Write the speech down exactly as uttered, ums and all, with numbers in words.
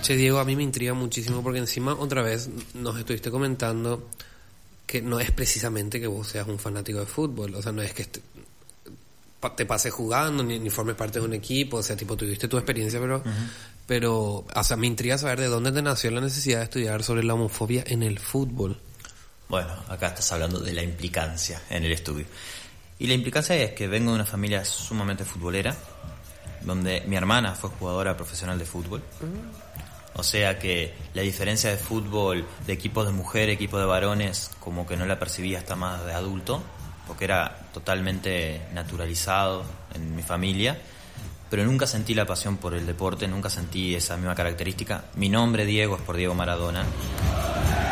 Che, Diego, a mí me intriga muchísimo porque encima otra vez nos estuviste comentando que no es precisamente que vos seas un fanático de fútbol, o sea, no es que est- pa- te pases jugando ni, ni formes parte de un equipo, o sea, tipo, tuviste tu experiencia, pero, uh-huh. pero, o sea, me intriga saber de dónde te nació la necesidad de estudiar sobre la homofobia en el fútbol. Bueno, acá estás hablando de la implicancia en el estudio. Y la implicancia es que vengo de una familia sumamente futbolera, donde mi hermana fue jugadora profesional de fútbol. Uh-huh. O sea que la diferencia de fútbol, de equipos de mujer, equipos de varones, como que no la percibí hasta más de adulto, porque era totalmente naturalizado en mi familia, pero nunca sentí la pasión por el deporte, nunca sentí esa misma característica. Mi nombre, Diego, es por Diego Maradona.